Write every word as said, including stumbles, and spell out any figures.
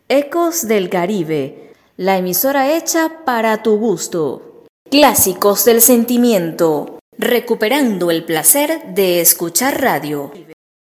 Ecos del Caribe, la emisora hecha para tu gusto. Clásicos del sentimiento, recuperando el placer de escuchar radio.